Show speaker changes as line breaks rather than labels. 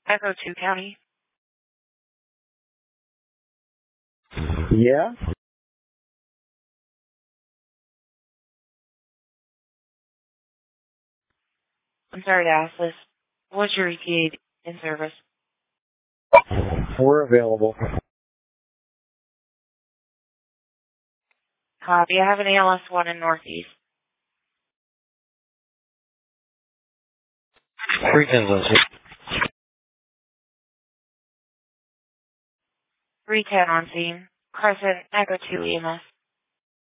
Echo 2 County.
Yeah?
I'm sorry to ask this. What's your ETA in service?
We're available.
Copy. I have an ALS 1 in Northeast.
310 on scene.
310 on scene. Crescent, Echo 2 EMS.